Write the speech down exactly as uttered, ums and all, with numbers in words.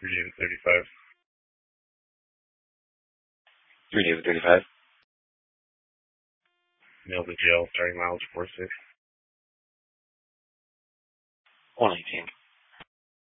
three David thirty-five. three David thirty-five. Mail to jail, starting mileage four six. one eighteen.